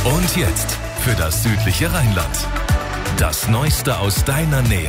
Und jetzt für das südliche Rheinland. Das Neueste aus deiner Nähe.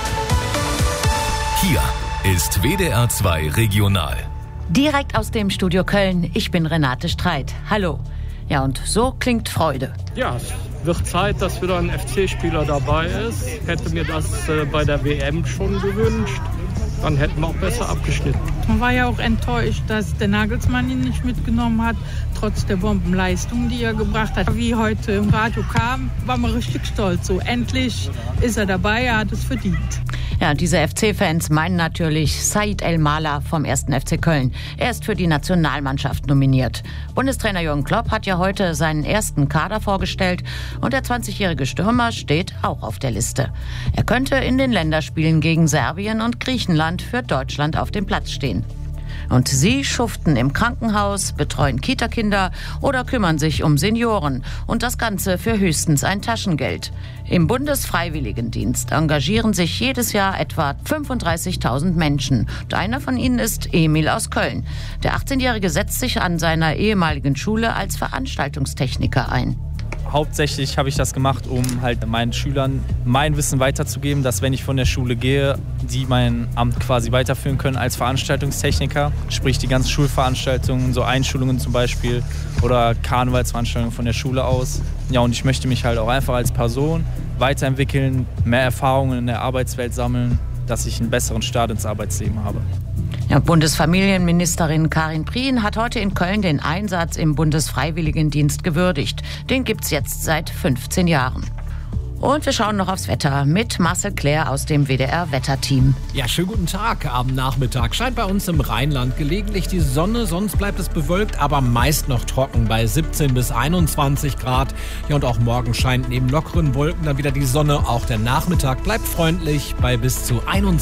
Hier ist WDR 2 Regional. Direkt aus dem Studio Köln, ich bin Renate Streit. Hallo. Ja, und so klingt Freude. Ja, es wird Zeit, dass wieder ein FC-Spieler dabei ist. Hätte mir das bei der WM schon gewünscht. Dann hätten wir auch besser abgeschnitten. Man war ja auch enttäuscht, dass der Nagelsmann ihn nicht mitgenommen hat, trotz der Bombenleistung, die er gebracht hat. Wie heute im Radio kam, war man richtig stolz. So, endlich ist er dabei, er hat es verdient. Ja, diese FC-Fans meinen natürlich Said El-Mala vom 1. FC Köln. Er ist für die Nationalmannschaft nominiert. Bundestrainer Jürgen Klopp hat ja heute seinen ersten Kader vorgestellt und der 20-jährige Stürmer steht auch auf der Liste. Er könnte in den Länderspielen gegen Serbien und Griechenland für Deutschland auf dem Platz stehen. Und sie schuften im Krankenhaus, betreuen Kita-Kinder oder kümmern sich um Senioren. Und das Ganze für höchstens ein Taschengeld. Im Bundesfreiwilligendienst engagieren sich jedes Jahr etwa 35.000 Menschen. Und einer von ihnen ist Emil aus Köln. Der 18-Jährige setzt sich an seiner ehemaligen Schule als Veranstaltungstechniker ein. Hauptsächlich habe ich das gemacht, um halt meinen Schülern mein Wissen weiterzugeben, dass wenn ich von der Schule gehe, die mein Amt quasi weiterführen können als Veranstaltungstechniker. Sprich die ganzen Schulveranstaltungen, so Einschulungen zum Beispiel oder Karnevalsveranstaltungen von der Schule aus. Ja, und ich möchte mich halt auch einfach als Person weiterentwickeln, mehr Erfahrungen in der Arbeitswelt sammeln, dass ich einen besseren Start ins Arbeitsleben habe. Ja, Bundesfamilienministerin Karin Prien hat heute in Köln den Einsatz im Bundesfreiwilligendienst gewürdigt. Den gibt's jetzt seit 15 Jahren. Und wir schauen noch aufs Wetter mit Marcel Claire aus dem WDR-Wetterteam. Ja, schönen guten Tag. Am Nachmittag scheint bei uns im Rheinland gelegentlich die Sonne, sonst bleibt es bewölkt, aber meist noch trocken bei 17 bis 21 Grad. Ja, und auch morgen scheint neben lockeren Wolken dann wieder die Sonne. Auch der Nachmittag bleibt freundlich bei bis zu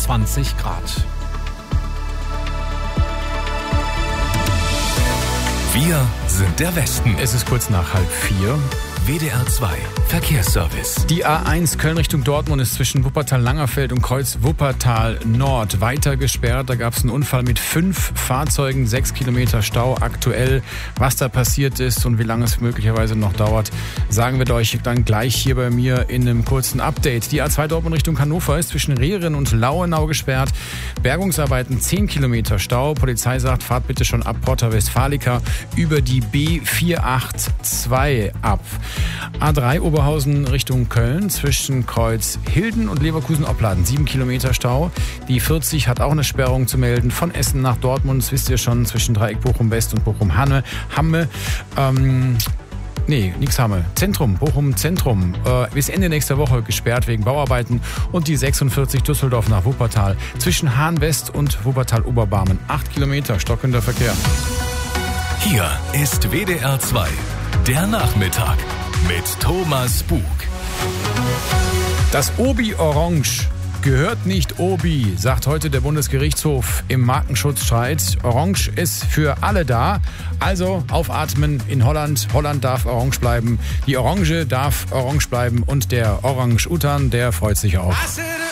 21 Grad. Wir sind der Westen. Es ist kurz nach 3:30. WDR 2 Verkehrsservice. Die A1 Köln Richtung Dortmund ist zwischen Wuppertal-Langerfeld und Kreuz Wuppertal-Nord weiter gesperrt. Da gab es einen Unfall mit 5 Fahrzeugen, 6 Kilometer Stau aktuell. Was da passiert ist und wie lange es möglicherweise noch dauert, sagen wir euch dann gleich hier bei mir in einem kurzen Update. Die A2 Dortmund Richtung Hannover ist zwischen Rehren und Lauenau gesperrt. Bergungsarbeiten 10 Kilometer Stau. Polizei sagt, fahrt bitte schon ab Porta Westfalica über die B482 ab. A3 Oberhausen Richtung Köln zwischen Kreuz Hilden und Leverkusen-Opladen 7 Kilometer Stau. Die 40 hat auch eine Sperrung zu melden. Von Essen nach Dortmund, das wisst ihr schon, zwischen Dreieck Bochum-West und Bochum-Hamme. Zentrum, Bochum-Zentrum, bis Ende nächster Woche gesperrt wegen Bauarbeiten. Und die 46 Düsseldorf nach Wuppertal zwischen Hahn-West und Wuppertal-Oberbarmen. 8 Kilometer stockender Verkehr. Hier ist WDR 2, der Nachmittag mit Thomas Bug. Das Obi Orange gehört nicht Obi, sagt heute der Bundesgerichtshof im Markenschutzstreit. Orange ist für alle da. Also aufatmen in Holland. Holland darf orange bleiben. Die Orange darf orange bleiben. Und der Orang-Utan, der freut sich auch.